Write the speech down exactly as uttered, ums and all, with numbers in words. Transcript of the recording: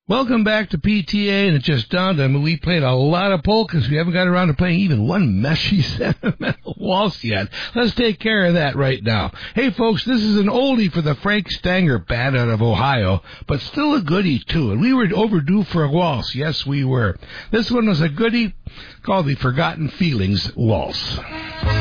Welcome back to P T A, and it just dawned on me we played a lot of polkas. We haven't got around to playing even one messy, sentimental waltz yet. Let's take care of that right now. Hey, folks, this is an oldie for the Frank Stanger Band out of Ohio, but still a goodie, too. And we were overdue for a waltz. Yes, we were. This one was a goodie called the Forgotten Feelings Waltz.